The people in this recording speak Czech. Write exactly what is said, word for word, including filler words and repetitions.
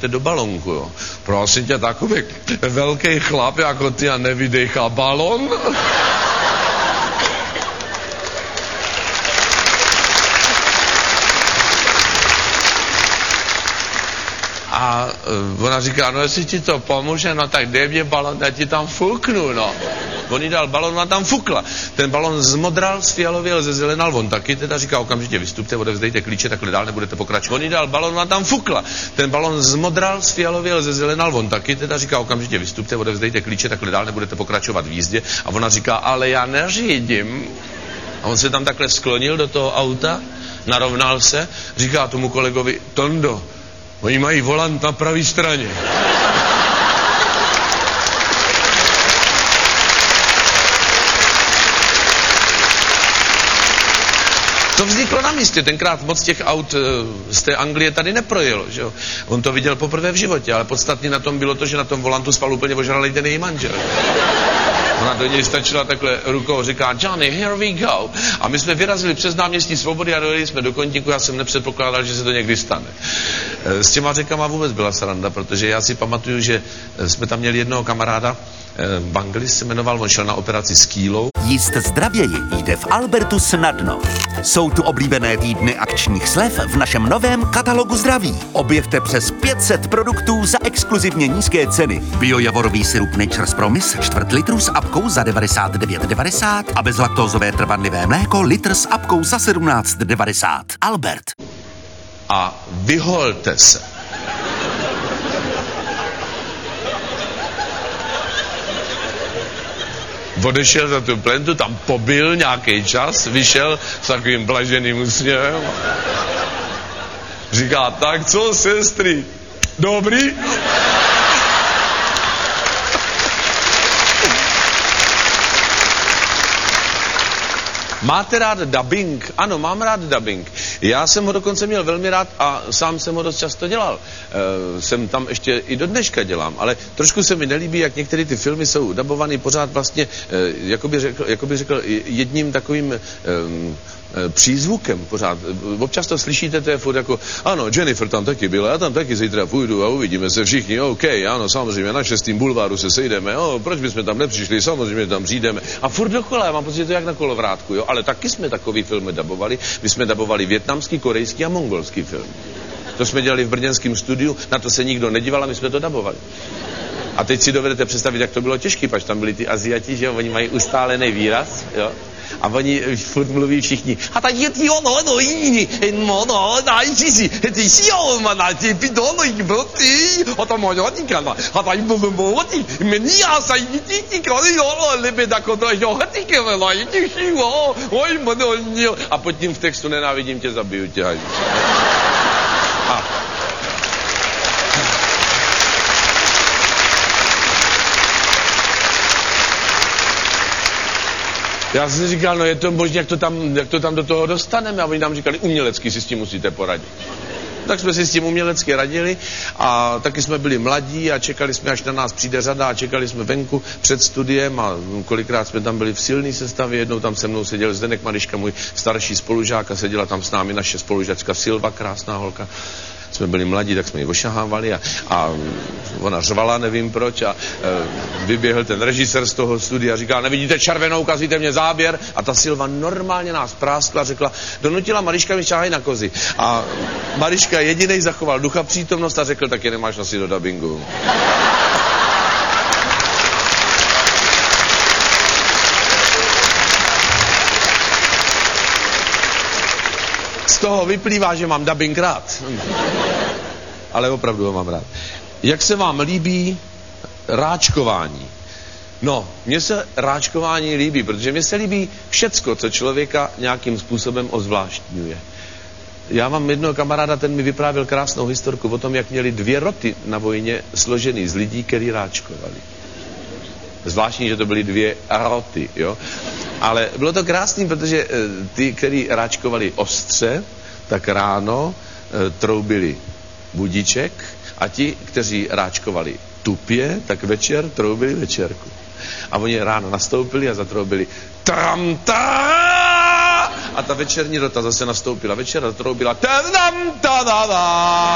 hrajete do balonku, jo. Prosím tě, takový velký chlap jako ty a nevydechá balon. A ona říká, no jestli ti to pomůže, no tak dej mě balon, já ti tam fuknu, no. On jí dal balon, ona tam fukla. Ten balon zmodral, zfialověl, zezelenal, on taky teda říká, okamžitě vystupte, odevzdejte klíče, takhle dál nebudete pokračovat. On jí dal balon, ona tam fukla. Ten balon zmodral, zfialověl, zezelenal, on taky teda říká, okamžitě vystupte, odevzdejte klíče, takhle dál nebudete pokračovat v jízdě. A ona říká, ale já neřídím. A on se tam takhle sklonil do toho auta, narovnal se, říká tomu kolegovi, Tondo, oni mají volant na pravé straně. To vzniklo na místě, tenkrát moc těch aut z té Anglie tady neprojelo, že jo. On to viděl poprvé v životě, ale podstatně na tom bylo to, že na tom volantu spal úplně ožralej ten její manžel. Ona do něj stačila takhle rukou, říká, Johnny, here we go. A my jsme vyrazili přes náměstí Svobody a dojeli jsme do Koníku, já jsem nepředpokládal, že se to někdy stane. S těma řekama vůbec byla sranda, protože já si pamatuju, že jsme tam měli jednoho kamaráda, Banglis se jmenoval, on šel na operaci s kýlou. Jíst zdravěji jde v Albertu snadno. Jsou tu oblíbené týdny akčních slev v našem novém katalogu zdraví. Objevte přes pět set produktů za exkluzivně nízké ceny. Biojavorový sirup Nature's Promise čtvrt litru s apkou za devadesát devět devadesát a bezlaktózové trvanlivé mléko litr s apkou za sedmnáct devadesát. Albert. A vyholte se. Odešel za tu plentu, tam pobyl nějaký čas, vyšel s takovým blaženým úsměvem. Říká, tak co, sestry, dobrý? Máte rád dubbing? Ano, mám rád dubbing. Já jsem ho dokonce měl velmi rád a sám jsem ho dost často dělal. E, jsem tam ještě i do dneška dělám, ale trošku se mi nelíbí, jak některé ty filmy jsou dabované pořád vlastně, e, jako by řekl, jako by řekl jedním takovým e, přízvukem pořád. Občas to slyšíte, to je furt jako, ano, Jennifer tam taky byla, já tam taky zítra půjdu a uvidíme se všichni, OK, ano, samozřejmě, na šestým bulváru se sejdeme, o, proč bychom tam nepřišli, samozřejmě tam přijdeme. A furt dokola, já mám pocit, že to jak na kolovrátku, jo, ale taky jsme takový filmy dabovali, my jsme dabovali vietnamský, korejský a mongolský film. To jsme dělali v brněnském studiu, na to se nikdo nedíval a my jsme to dabovali. A teď si dovedete představit, jak to bylo těžké, pač tam byli ty Aziati, že jo, oni mají ustálený výraz, jo. A oni furt mluví všichni. A ta je ty ono, no jiní, no no, najčísi, ty šio, ma na ty pidono, ty, a ta moja tikana, a ta jim mluví, mení a sa jít ty koli, no, lebe tako to jo, ty kevela, jdi šio, oj, mno, a pod tím v textu nenávidím tě, zabiju tě. A já jsem si říkal, no je to možná, jak to tam, jak to tam do toho dostaneme. A oni nám říkali, umělecky si s tím musíte poradit. Tak jsme si s tím umělecky radili a taky jsme byli mladí a čekali jsme, až na nás přijde řada a čekali jsme venku před studiem a kolikrát jsme tam byli v silné sestavě. Jednou tam se mnou seděl Zdeněk Madiška, můj starší spolužák, a seděla tam s námi naše spolužačka Silva, krásná holka. Jsme byli mladí, tak jsme ji ošahávali a, a ona řvala, nevím proč, a e, vyběhl ten režisér z toho studia a říkal, nevidíte červenou, ukazujte mě záběr, a ta Silva normálně nás práskla, řekla, donutila Mariška mi šáhaj na kozy. A Mariška jedinej zachoval ducha přítomnost a řekl, tak je nemáš nosit do dabingu. Z toho vyplývá, že mám dabing rád. Ale opravdu ho mám rád. Jak se vám líbí ráčkování? No, mně se ráčkování líbí, protože mně se líbí všecko, co člověka nějakým způsobem ozvláštňuje. Já mám jednoho kamaráda, ten mi vyprávěl krásnou historku o tom, jak měli dvě roty na vojně složený z lidí, který ráčkovali. Zvláštní, že to byly dvě roty, jo. Ale bylo to krásný, protože ty, kteří ráčkovali ostře, tak ráno e, troubili budíček, a ti, kteří ráčkovali tupě, tak večer troubili večerku. A oni ráno nastoupili a zatroubili tam ta, a ta večerní rota zase nastoupila večer a zatroubila tam ta da da.